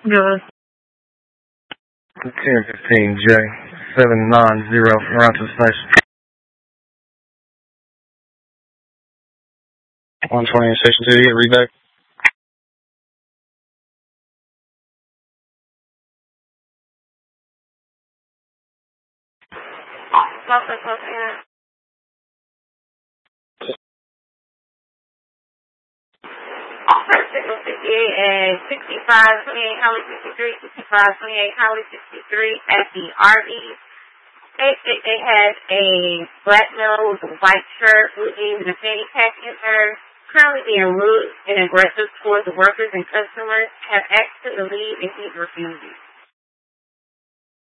Good. 1015J 790 around to the station. 120 in station 2, get read back. Signal 58 and 65, 28, Highway 63, 65, 28, Highway 63 at the RV. It has a black male with a white shirt with a fanny pack in there, currently being rude and aggressive towards the workers and customers, have asked to leave and he's refusing.